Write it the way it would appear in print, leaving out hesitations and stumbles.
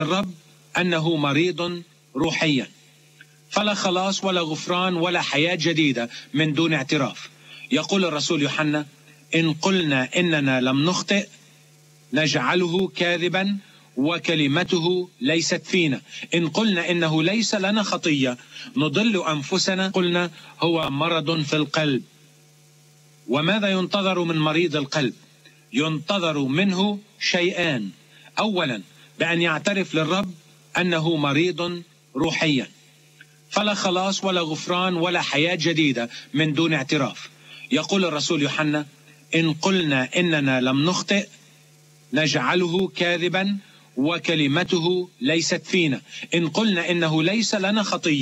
الرب أنه مريض روحيا، فلا خلاص ولا غفران ولا حياة جديدة من دون اعتراف. يقول الرسول يوحنا: إن قلنا إننا لم نخطئ نجعله كاذبا وكلمته ليست فينا. إن قلنا إنه ليس لنا خطية نضل أنفسنا. قلنا هو مرض في القلب. وماذا ينتظر من مريض القلب؟ ينتظر منه شيئان: أولا بأن يعترف للرب أنه مريض روحيا، فلا خلاص ولا غفران ولا حياة جديدة من دون اعتراف. يقول الرسول يوحنا: إن قلنا إننا لم نخطئ نجعله كاذبا وكلمته ليست فينا. إن قلنا إنه ليس لنا خطية